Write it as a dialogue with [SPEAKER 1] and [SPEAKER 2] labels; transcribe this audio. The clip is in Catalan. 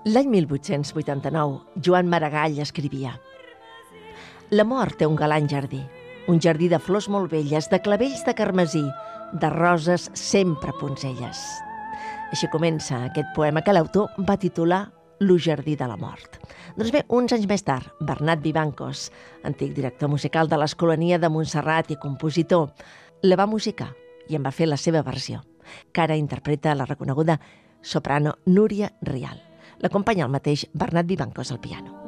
[SPEAKER 1] L'any 1889, Joan Maragall escrivia: La mort té un galant jardí, un jardí de flors molt belles, de clavells de carmesí, de roses sempre punzelles. Així comença aquest poema que l'autor va titular Lo jardí de la mort. Doncs bé, uns anys més tard, Bernat Vivancos, antic director musical de l'Escolania de Montserrat i compositor, la va musicar i en va fer la seva versió, que ara interpreta la reconeguda soprano Núria Rial. L'acompanya el mateix Bernat Vivancos al piano.